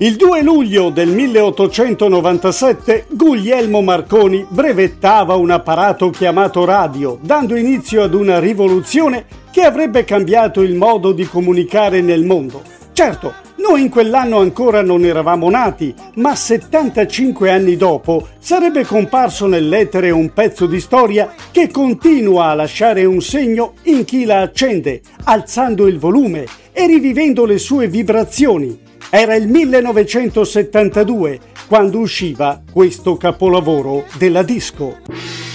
Il 2 luglio del 1897 Guglielmo Marconi brevettava un apparato chiamato radio, dando inizio ad una rivoluzione che avrebbe cambiato il modo di comunicare nel mondo. Certo, noi in quell'anno ancora non eravamo nati, ma 75 anni dopo sarebbe comparso nell'etere un pezzo di storia che continua a lasciare un segno in chi la accende, alzando il volume e rivivendo le sue vibrazioni. Era il 1972 quando usciva questo capolavoro della disco.